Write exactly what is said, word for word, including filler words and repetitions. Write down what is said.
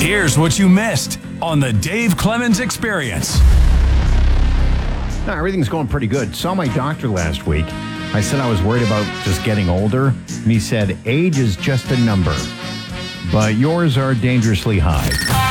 Here's what you missed on the Dave Clemens Experience. No, everything's going pretty good. Saw my doctor last week. I said I was worried about just getting older, and he said age is just a number, but yours are dangerously high.